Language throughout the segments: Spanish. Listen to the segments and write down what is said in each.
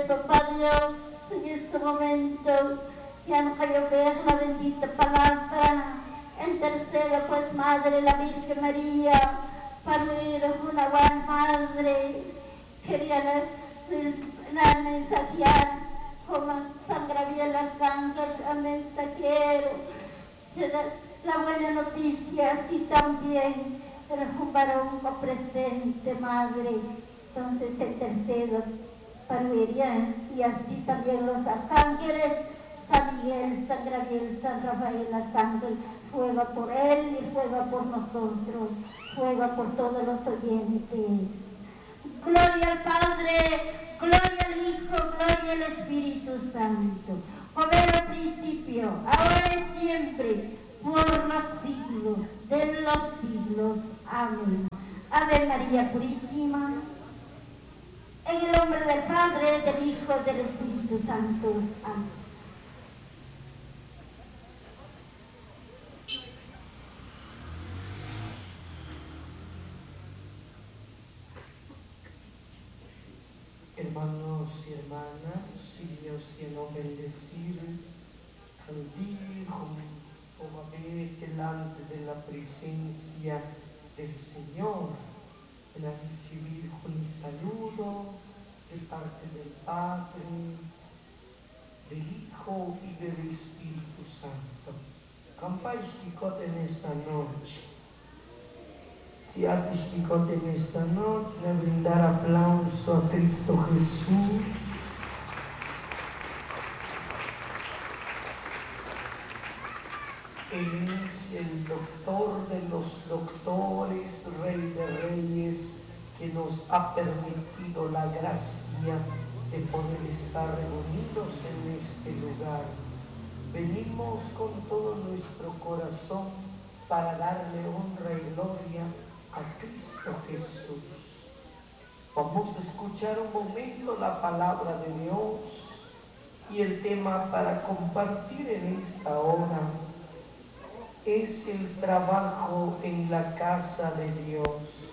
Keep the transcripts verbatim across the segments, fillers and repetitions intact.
papá Dios, en este momento ya no quiero ver la bendita palabra. Interceda pues, Madre, la Virgen María, para ir una buena madre. Quería la mensajear como San Gabriel Arcángel, al mensajero. La buena noticia, así también era un varón presente, Madre. Entonces intercedo para Miriam, y así también los arcángeles, San Miguel, San Gabriel, San Rafael Arcángel, juega por él y juega por nosotros, juega por todos los oyentes. Gloria al Padre, gloria al Hijo, gloria al Espíritu Santo, como era al principio, ahora y siempre, por los siglos de los siglos. Amén. Ave María Purísima, en el nombre del Padre, del Hijo, del Espíritu Santo. Amén. Hermanos y hermanas, si Dios quiere bendecir al Hijo, como ve delante de la presencia del Señor, para recibir un saludo de parte del Padre, del Hijo y del Espíritu Santo. Campáis picote en esta noche. Si haces picote en esta noche, le brindar aplauso a Cristo Jesús. Él es el doctor de los doctores, Rey de reyes, que nos ha permitido la gracia de poder estar reunidos en este lugar. Venimos con todo nuestro corazón para darle honra y gloria a Cristo Jesús. Vamos a escuchar un momento la palabra de Dios y el tema para compartir en esta hora es el trabajo en la casa de Dios.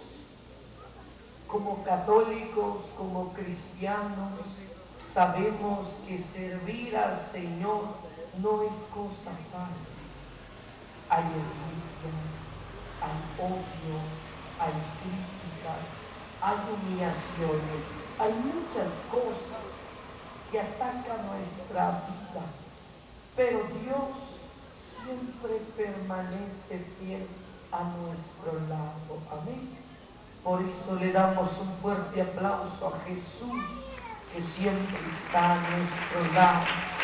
Como católicos, como cristianos, sabemos que servir al Señor no es cosa fácil. Hay envidia, hay odio, hay críticas, hay humillaciones, hay muchas cosas que atacan nuestra vida, pero Dios siempre permanece fiel a nuestro lado. Amén. Por eso le damos un fuerte aplauso a Jesús, que siempre está a nuestro lado.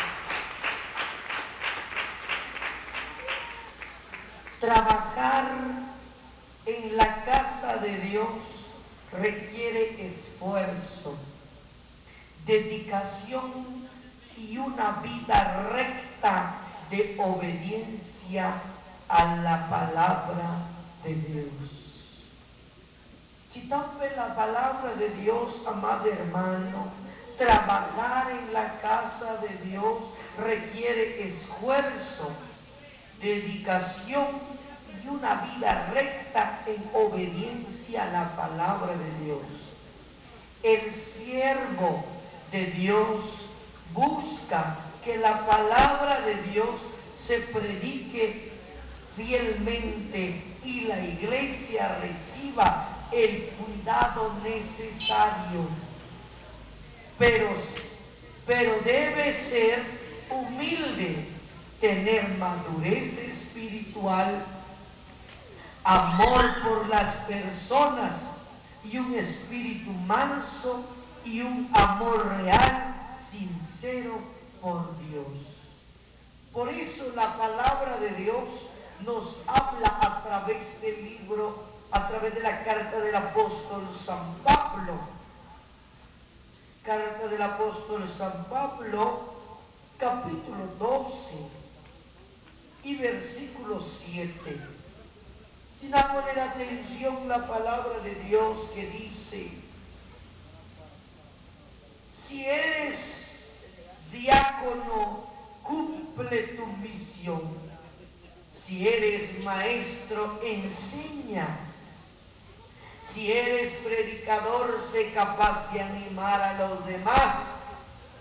Trabajar en la casa de Dios requiere esfuerzo, dedicación y una vida recta de obediencia a la palabra de Dios. Si también la palabra de Dios, amado hermano, trabajar en la casa de Dios requiere esfuerzo, dedicación y una vida recta en obediencia a la palabra de Dios. El siervo de Dios busca que la palabra de Dios se predique fielmente y la iglesia reciba el cuidado necesario. Pero, pero debe ser humilde, tener madurez espiritual, amor por las personas y un espíritu manso y un amor real, sincero por Dios. Por eso la palabra de Dios nos habla a través del libro, a través de la carta del apóstol San Pablo. Carta del apóstol San Pablo, capítulo doce y versículo siete. Si no poner atención la palabra de Dios que dice: si eres diácono, cumple tu misión. Si eres maestro, enseña. Si eres predicador, sé capaz de animar a los demás.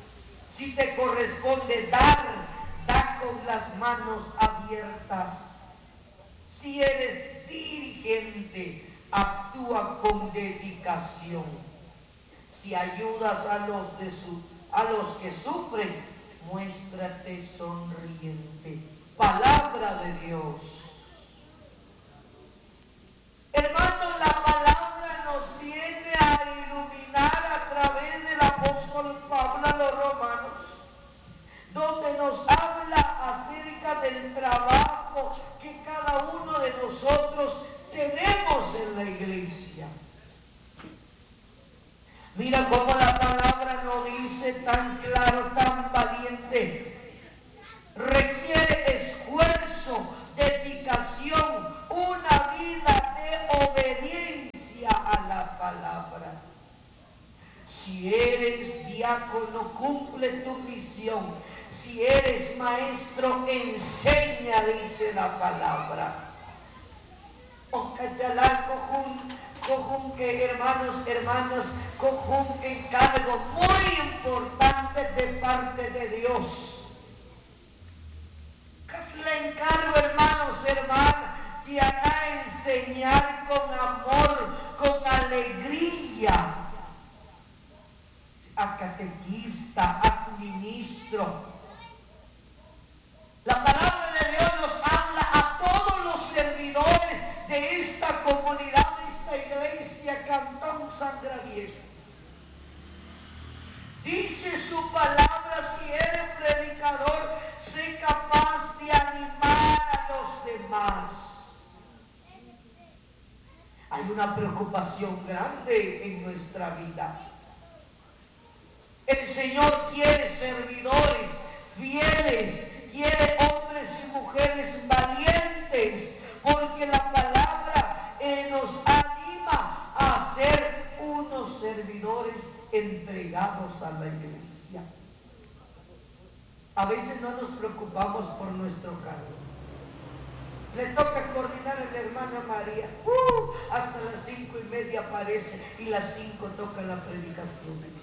Si te corresponde dar, da con las manos abiertas. Si eres dirigente, actúa con dedicación. Si ayudas a los, de su, a los que sufren, muéstrate sonriente. Palabra de Dios. Hermanos, la palabra nos viene a iluminar a través del apóstol Pablo a los romanos, donde nos habla acerca del trabajo que cada uno de nosotros tenemos en la iglesia. Mira cómo la palabra nos dice tan claro, tan valiente. Requiere esfuerzo, dedicación, una vida de obediencia a la palabra. Si eres diácono, cumple tu misión. Si eres maestro, enseña, dice la palabra. O cachalán, cojún, cojún que hermanos, hermanas, cojún encargo muy importante de parte de Dios. Casi le encargo, hermanos, hermanas, y a enseñar con amor, con alegría. A catequista, a ministro. La palabra de Dios nos habla a todos los servidores de esta comunidad, de esta iglesia, Cantón Sangre Vieja. Dice su palabra, si eres predicador, sé capaz de animar a los demás. Hay una preocupación grande en nuestra vida. El Señor quiere servidores fieles, quiere hombres y mujeres valientes, porque la palabra eh, nos anima a ser unos servidores entregados a la iglesia. A veces no nos preocupamos por nuestro cargo. Le toca coordinar a la hermana María. Uh, hasta las cinco y media aparece y las cinco toca la predicación.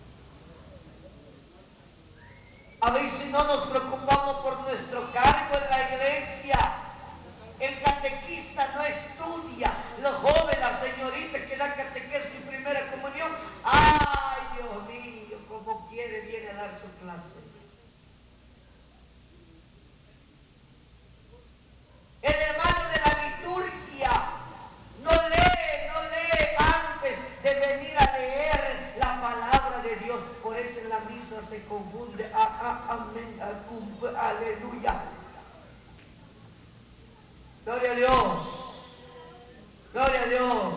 A veces no nos preocupamos por nuestro cargo en la iglesia. El catequista no estudia. Los jóvenes, la señorita que da catequesis y primera comunión. ¡Ay, Dios mío! Como quiere, viene a dar su clase. El hermano de la liturgia no lee, no lee antes de venir a leer la palabra de Dios. Por eso en la misa se confunde. Ah, ah, amén, ah, aleluya. Gloria a Dios. Gloria a Dios.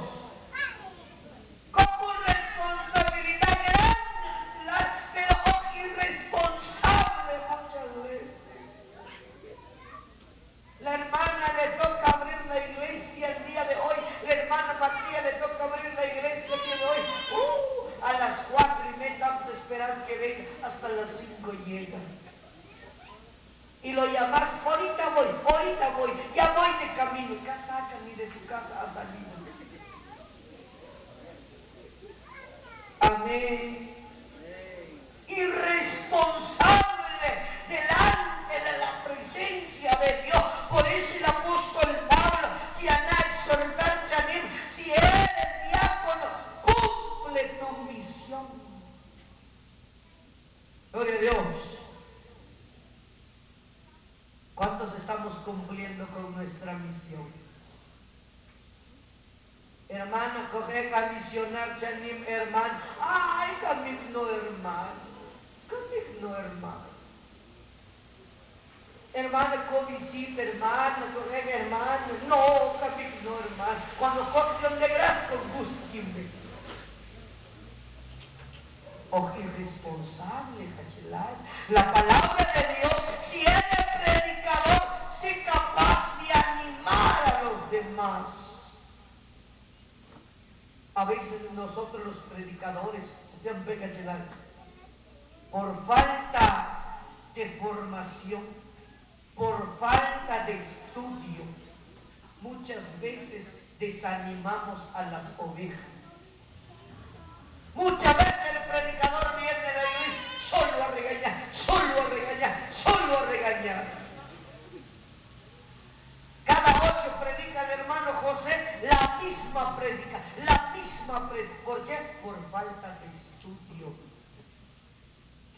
Con responsabilidad grande, pero irresponsable muchas veces. La hermana le toca abrir la iglesia el día de hoy. La hermana Matías le toca abrir la iglesia el día de hoy. Uh, a las cuatro y media vamos a esperar que venga. Hasta las cinco llega. Y lo llamas, ahorita voy, ahorita voy, ya voy de camino. Ya sacan ni de su casa a salir. Amén. Irresponsable delante de la presencia de Dios. Por eso el apóstol Pablo, si anda a exhortar, si eres diácono, cumple tu misión. Gloria a Dios. ¿Cuántos estamos cumpliendo con nuestra misión? Hermana, coge a misionar, chanim, hermano. Ay, camino, no, hermano. Camino, hermano. Hermano, con visita, hermano, coge, hermano. No, camino, hermano. Cuando cocción de grasa, con gusto, quimbe. O irresponsable, cachelar. La palabra de Dios, si eres predicador, sé capaz de animar a los demás. A veces nosotros los predicadores, por falta de formación, por falta de estudio, muchas veces desanimamos a las ovejas. Muchas veces el predicador viene a la iglesia solo a regañar.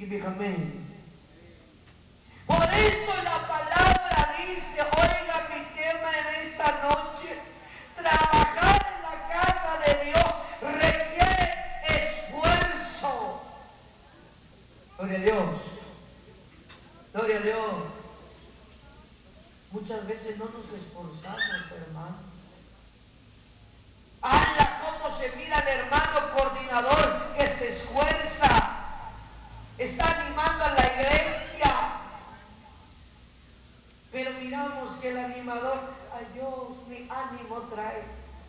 amén. Por eso la palabra dice, oiga mi tema en esta noche, trabajar en la casa de Dios requiere esfuerzo. Gloria a Dios. Gloria a Dios. Muchas veces no nos esforzamos, hermano. ¡Hala! ¿Cómo se mira el hermano coordinador que se esfuerza? Está animando a la iglesia. Pero miramos que el animador, ay Dios, mi ánimo trae.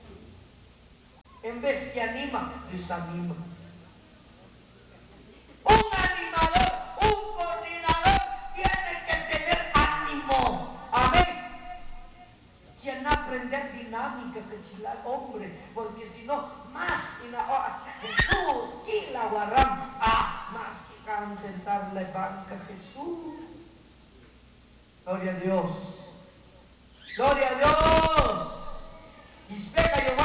En vez que anima, desanima. Un animador, un coordinador tiene que tener ánimo. Amén. Sin aprender dinámica que chilar, hombre, porque si no, más que la hora, Jesús, que la guarram, ah, más que can sentar la banca, Jesús. Gloria a Dios. Gloria a Dios. Y espera yo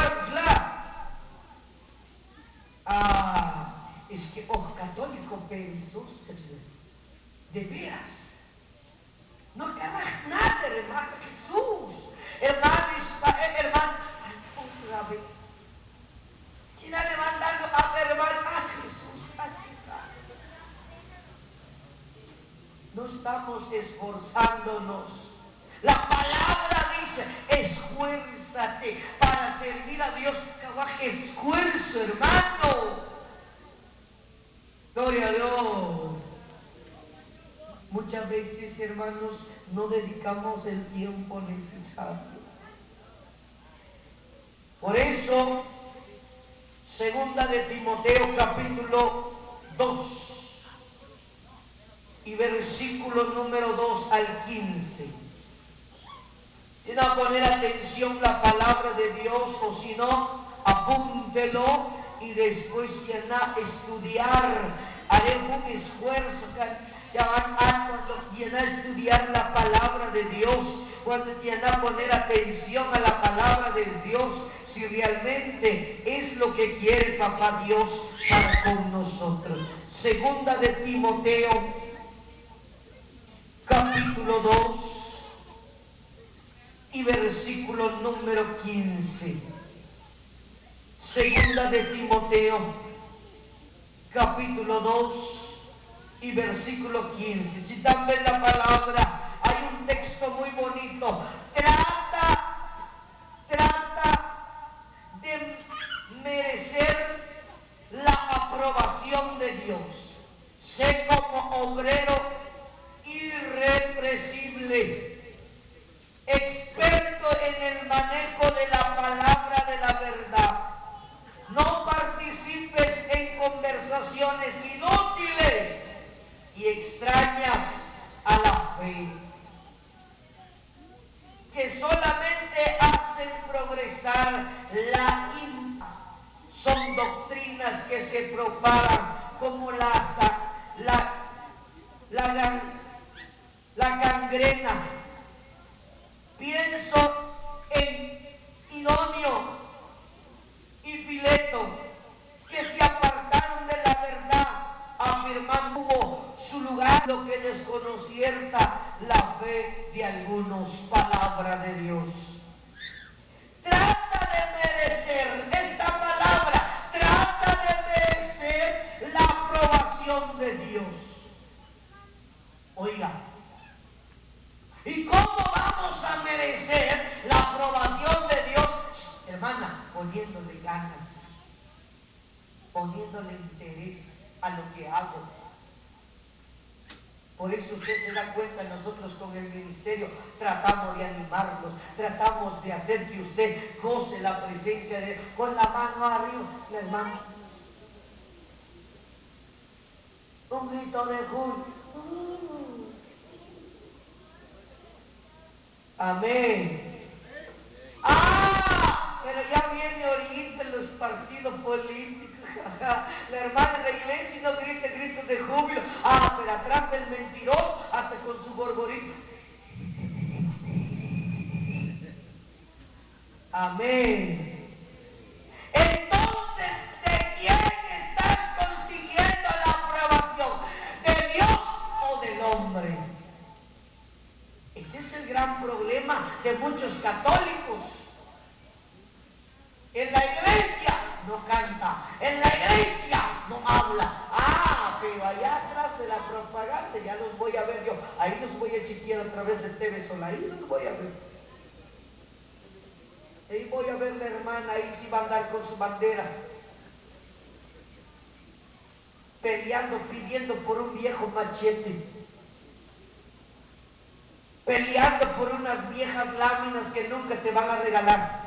Ah, es que oh católico perezoso, de veras. No querrás nada, hermano Jesús. Hermano Ismael, hermano, otra vez. Si no le mandando a hermano a Jesús, no estamos esforzándonos. La palabra dice, esfuérzate para servir a Dios. Trabaje, esfuerzo, hermano. Gloria a Dios. Muchas veces, hermanos, no dedicamos el tiempo necesario. Por eso, segunda de Timoteo capítulo dos y versículo número dos al quince. Tiene que poner atención la palabra de Dios, o si no, apúntelo y después tiene a estudiar. Haré un esfuerzo. Ya van a cuando tiene a estudiar la palabra de Dios, cuando tiene a poner atención a la palabra de Dios, si realmente es lo que quiere Papá Dios para con nosotros. Segunda de Timoteo, capítulo dos y versículo número quince. Segunda de Timoteo, capítulo dos y versículo quince. Si también la palabra, hay un texto muy bonito. Trata, trata de merecer la aprobación de Dios. Sé como obrero irrepresible, experto en el manejo de la palabra de la verdad. No participes en conversaciones inútiles y extrañas a la fe, que solamente hacen progresar la ira. Son doctrinas que se propagan como la, la, la, la gangrena. Pienso en Ironio y Fileto, que se apartaron de la verdad, afirmando su lugar, lo que desconocierta la fe de algunos. Palabra de Dios. Trata de merecer, esta palabra, trata de merecer la aprobación de Dios. Oiga, ¿y cómo vamos a merecer la aprobación de Dios? Hermana, poniéndole ganas, poniéndole interés a lo que hago. Por eso usted se da cuenta, nosotros con el ministerio tratamos de animarlos, tratamos de hacer que usted goce la presencia de Dios, con la mano arriba, la hermana. Un grito de júbilo. Uh. Amén. ¡Ah! Pero ya viene ahorita los partidos políticos. La hermana de la iglesia no grita gritos de júbilo. Ah, pero atrás del mentiroso, hasta con su gorgorito. Amén. Entonces, ¿de quién estás consiguiendo la aprobación? ¿De hermana ahí sí va a andar con su bandera, peleando, pidiendo por un viejo machete, peleando por unas viejas láminas que nunca te van a regalar.